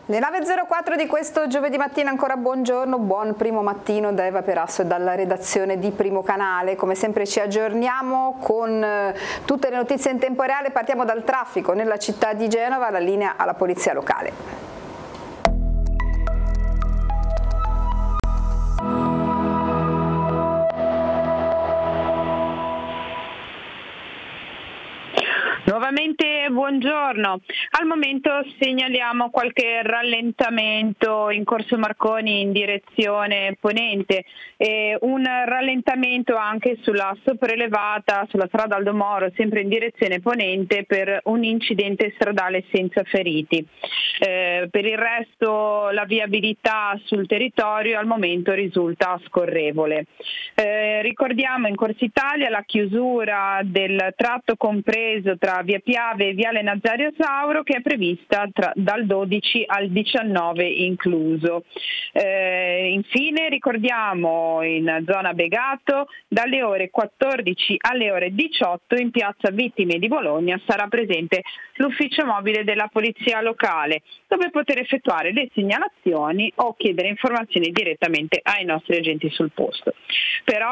Le 9.04 di questo giovedì mattina, ancora buongiorno, buon primo mattino da Eva Perasso e dalla redazione di Primo Canale. Come sempre ci aggiorniamo con tutte le notizie in tempo reale. Partiamo dal traffico nella città di Genova, la linea alla polizia locale. Nuovamente buongiorno. Al momento segnaliamo qualche rallentamento in Corso Marconi in direzione ponente e un rallentamento anche sulla sopraelevata sulla strada Aldo Moro, sempre in direzione ponente, per un incidente stradale senza feriti. Per il resto la viabilità sul territorio al momento risulta scorrevole. Ricordiamo in Corso Italia la chiusura del tratto compreso tra Via Piave e Viale Nazario Sauro, che è prevista dal 12 al 19 incluso. Infine ricordiamo in zona Begato dalle ore 14 alle ore 18 in piazza Vittime di Bologna sarà presente l'ufficio mobile della polizia locale, dove poter effettuare le segnalazioni o chiedere informazioni direttamente ai nostri agenti sul posto. Per